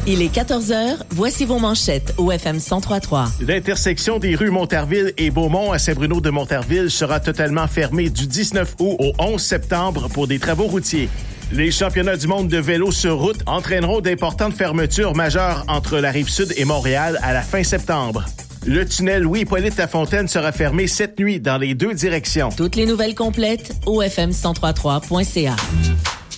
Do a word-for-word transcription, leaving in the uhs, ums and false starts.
Il est quatorze heures, voici vos manchettes au F M cent trois point trois. L'intersection des rues Monterville et Beaumont à Saint-Bruno-de-Monterville sera totalement fermée du dix-neuf août au onze septembre pour des travaux routiers. Les championnats du monde de vélo sur route entraîneront d'importantes fermetures majeures entre la Rive-Sud et Montréal à la fin septembre. Le tunnel Louis-Hippolyte Lafontaine sera fermé cette nuit dans les deux directions. Toutes les nouvelles complètes au F M cent trois point trois point C A.